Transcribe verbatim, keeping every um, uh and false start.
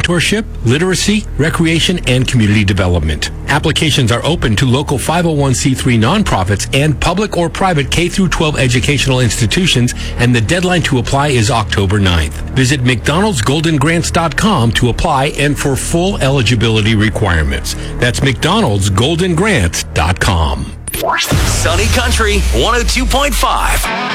mentorship, literacy, recreation, and community development. Applications are open to local five oh one c three nonprofits and public or private K through twelve educational institutions, and the deadline to apply is October ninth. Visit mcdonalds golden grants dot com to apply and for full eligibility requirements. That's mcdonalds golden grants dot com. Sunny Country one oh two point five.